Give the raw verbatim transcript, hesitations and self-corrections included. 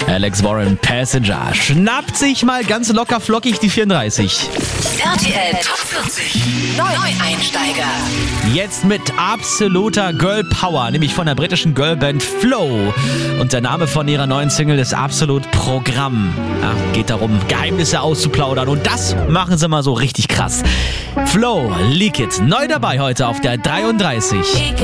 Alex Warren, Passenger, schnappt sich mal ganz locker flockig die vierunddreißig. R T L Top vierzig Neueinsteiger. Jetzt mit absoluter Girl Power, nämlich von der britischen Girlband Flow. Und der Name von ihrer neuen Single ist Absolut Programm. Ja, geht darum, Geheimnisse auszuplaudern, und das machen sie mal so richtig krass. Flow, Leak It, neu dabei heute auf der dreiunddreißig.